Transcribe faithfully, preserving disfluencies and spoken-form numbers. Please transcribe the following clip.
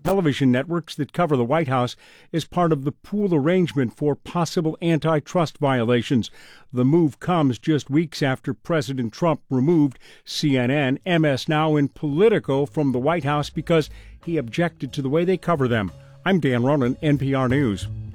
television networks that cover the White House as part of the pool arrangement for possible antitrust violations. The move comes just weeks after President Trump removed C N N, M S Now, and Politico from the White House because he objected to the way they cover them. I'm Dan Ronan, N P R News.